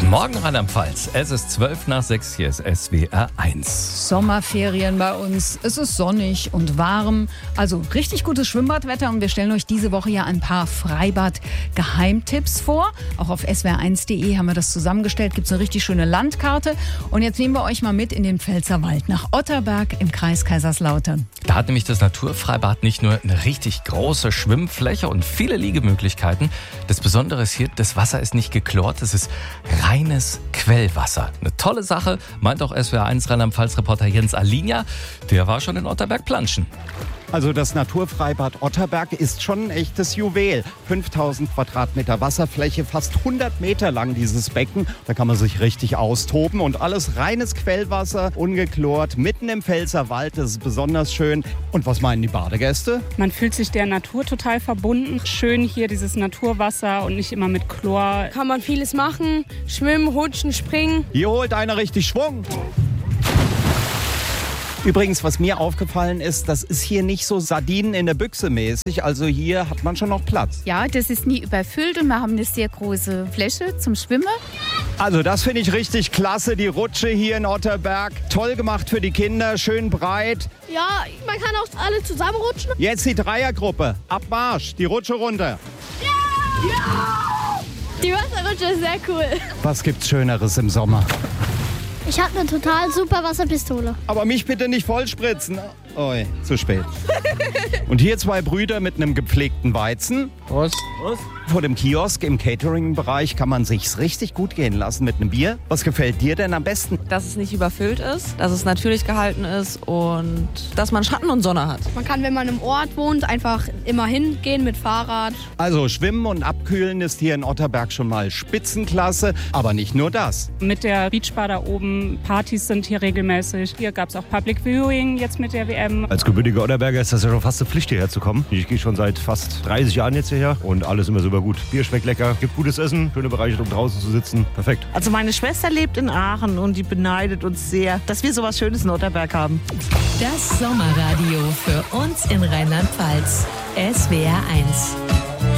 Guten Morgen, Rheinland-Pfalz. Es ist 5:12, hier ist SWR 1. Sommerferien bei uns. Es ist sonnig und warm. Also richtig gutes Schwimmbadwetter. Und wir stellen euch diese Woche ja ein paar Freibad-Geheimtipps vor. Auch auf swr1.de haben wir das zusammengestellt. Gibt es eine richtig schöne Landkarte. Und jetzt nehmen wir euch mal mit in den Pfälzerwald nach Otterberg im Kreis Kaiserslautern. Da hat nämlich das Naturfreibad nicht nur eine richtig große Schwimmfläche und viele Liegemöglichkeiten. Das Besondere ist hier, das Wasser ist nicht geklort. Es ist reines Quellwasser. Eine tolle Sache, meint auch SWR1 Rheinland-Pfalz-Reporter Jens Alinia. Der war schon in Otterberg planschen. Also das Naturfreibad Otterberg ist schon ein echtes Juwel. 5000 Quadratmeter Wasserfläche, fast 100 Meter lang dieses Becken. Da kann man sich richtig austoben und alles reines Quellwasser, ungeklort, mitten im Pfälzerwald. Das ist besonders schön. Und was meinen die Badegäste? Man fühlt sich der Natur total verbunden. Schön hier dieses Naturwasser und nicht immer mit Chlor. Kann man vieles machen, schwimmen, rutschen, springen. Hier holt einer richtig Schwung. Übrigens, was mir aufgefallen ist, das ist hier nicht so Sardinen in der Büchse mäßig. Also hier hat man schon noch Platz. Ja, das ist nie überfüllt und wir haben eine sehr große Fläche zum Schwimmen. Also das finde ich richtig klasse, die Rutsche hier in Otterberg. Toll gemacht für die Kinder, schön breit. Ja, man kann auch alle zusammenrutschen. Jetzt die Dreiergruppe. Ab Marsch, die Rutsche runter. Ja! Die Wasserrutsche ist sehr cool. Was gibt's Schöneres im Sommer? Ich habe eine total super Wasserpistole. Aber mich bitte nicht vollspritzen. Oi, zu spät. Und hier zwei Brüder mit einem gepflegten Weizen. Prost. Vor dem Kiosk im Catering-Bereich kann man sich's richtig gut gehen lassen mit einem Bier. Was gefällt dir denn am besten? Dass es nicht überfüllt ist, dass es natürlich gehalten ist und dass man Schatten und Sonne hat. Man kann, wenn man im Ort wohnt, einfach immer hingehen mit Fahrrad. Also Schwimmen und Abkühlen ist hier in Otterberg schon mal Spitzenklasse. Aber nicht nur das. Mit der Beachbar da oben, Partys sind hier regelmäßig. Hier gab es auch Public Viewing jetzt mit der WM. Als gebürtiger Otterberger ist das ja schon fast eine Pflicht, hierher zu kommen. Ich gehe schon seit fast 30 Jahren jetzt hierher und alles immer super gut. Bier schmeckt lecker, gibt gutes Essen, schöne Bereiche, um draußen zu sitzen. Perfekt. Also meine Schwester lebt in Aachen und die beneidet uns sehr, dass wir sowas Schönes in Otterberg haben. Das Sommerradio für uns in Rheinland-Pfalz. SWR 1.